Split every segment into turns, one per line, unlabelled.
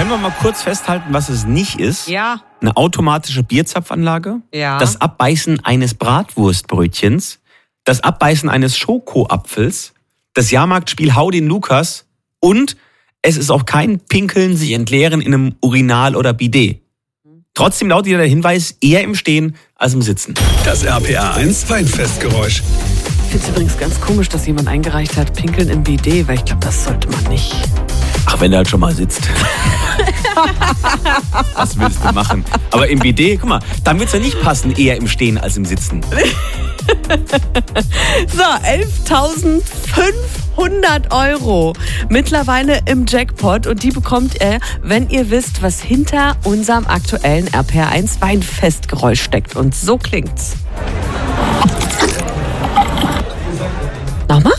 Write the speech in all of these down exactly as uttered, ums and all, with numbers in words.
Können wir mal kurz festhalten, was es nicht ist?
Ja.
Eine automatische Bierzapfanlage,
Ja.
das Abbeißen eines Bratwurstbrötchens, das Abbeißen eines Schokoapfels, das Jahrmarktspiel Hau den Lukas und es ist auch kein Pinkeln, sich entleeren in einem Urinal oder Bidet. Trotzdem lautet der Hinweis eher im Stehen als im Sitzen.
Das R P R eins Weinfestgeräusch.
Ich finde es übrigens ganz komisch, dass jemand eingereicht hat, Pinkeln im Bidet, weil ich glaube, das sollte man nicht.
Ach, wenn du halt schon mal sitzt. Was willst du machen? Aber im Bidet, guck mal, dann wird es ja nicht passen, eher im Stehen als im Sitzen.
So, elftausendfünfhundert Euro mittlerweile im Jackpot und die bekommt ihr, wenn ihr wisst, was hinter unserem aktuellen R P R eins Weinfestgeräusch steckt. Und so klingt's. Nochmal?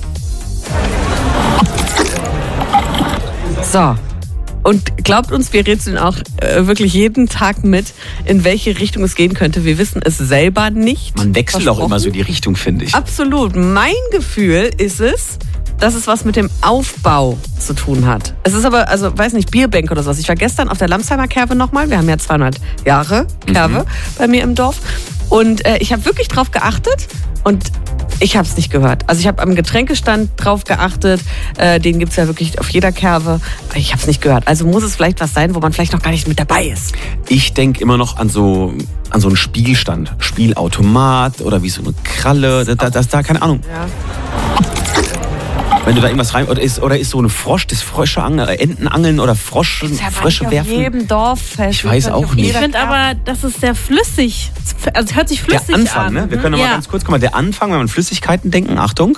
So. Und glaubt uns, wir rätseln auch äh, wirklich jeden Tag mit, in welche Richtung es gehen könnte. Wir wissen es selber nicht.
Man wechselt auch immer so die Richtung, finde ich.
Absolut. Mein Gefühl ist es, dass es was mit dem Aufbau zu tun hat. Es ist aber, also weiß nicht, Bierbänke oder sowas. Ich war gestern auf der Lamsheimer Kerwe nochmal. Wir haben ja zweihundert Jahre Kerwe mhm. bei mir im Dorf. Und äh, ich habe wirklich drauf geachtet und ich habe es nicht gehört. Also ich habe am Getränkestand drauf geachtet. Äh, den gibt es ja wirklich auf jeder Kerwe. Aber ich habe es nicht gehört. Also muss es vielleicht was sein, wo man vielleicht noch gar nicht mit dabei ist.
Ich denke immer noch an so, an so einen Spielstand. Spielautomat oder wie so eine Kralle. Da, da, da keine Ahnung.
Ja.
Wenn du da irgendwas rein... Oder ist, oder ist so eine Frosch, das Frösche angeln, Entenangeln oder Frosch,
Ist ja
Frösche werfen?
auf jedem Dorf fest.
Ich weiß auch nicht.
Ich finde aber, das ist sehr flüssig. Also es hört sich flüssig
Der Anfang,
an.
ne? Wir können noch
ja.
mal ganz kurz... Guck mal, der Anfang, wenn man an Flüssigkeiten denken, Achtung.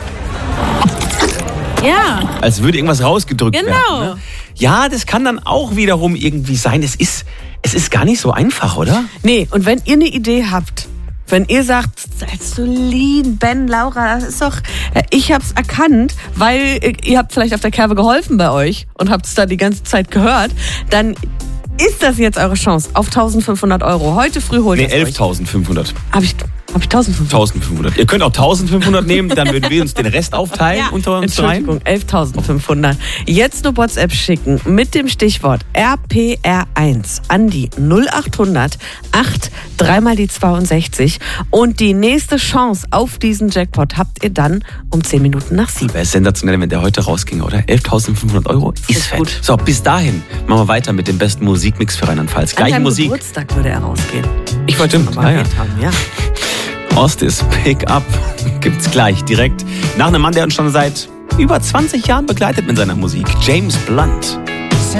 Ja.
Als würde irgendwas rausgedrückt
Genau.
werden. Ne? Ja, das kann dann auch wiederum irgendwie sein. Es ist, es ist gar nicht so einfach, oder?
Nee, und wenn ihr eine Idee habt, wenn ihr sagt, Salzulin, Ben, Laura, das ist doch, ich hab's erkannt, weil ihr habt vielleicht auf der Kerwe geholfen bei euch und habt es da die ganze Zeit gehört, dann ist das jetzt eure Chance auf eintausendfünfhundert Euro. Heute früh holt ihr
Nee,
es euch.
elftausendfünfhundert.
Hab ich, hab ich eintausendfünfhundert?
eintausendfünfhundert. Ihr könnt auch eintausendfünfhundert nehmen, dann würden wir uns den Rest aufteilen
Ja.
unter uns rein.
Entschuldigung, elftausendfünfhundert. Jetzt nur WhatsApp schicken mit dem Stichwort R P R eins an die null achthundert acht dreimal die zweiundsechzig und die nächste Chance auf diesen Jackpot habt ihr dann um zehn Minuten nach sieben.
Wäre sensationell, wenn der heute rausginge, oder? elftausendfünfhundert Euro ist,
ist
fett.
gut.
So, bis dahin machen wir weiter mit dem besten Musikmix für Rheinland-Pfalz.
An
Gleiche
deinem
Musik.
Geburtstag würde er rausgehen. Ich
wollte
schon mal
ja, ja.
erwähnt haben, ja.
Ostis Pick Up gibt's gleich direkt nach einem Mann, der uns schon seit über zwanzig Jahren begleitet mit seiner Musik. James Blunt.